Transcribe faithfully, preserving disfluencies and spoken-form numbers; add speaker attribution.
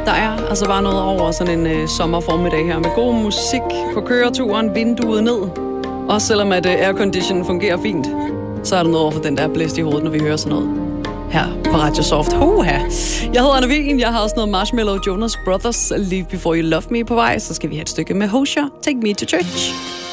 Speaker 1: Der er altså bare noget over sådan en øh, sommerformiddag her med god musik på køreturen, vinduet ned. Også selvom at øh, airconditionen fungerer fint, så er der noget over for den der blæst i hovedet, når vi hører sådan noget her på Radio Soft. Hoha. Jeg hedder Anna Wien, jeg har også noget Marshmello Jonas Brothers, Leave Before You Love Me på vej. Så skal vi have et stykke med Hosher, Take Me to Church.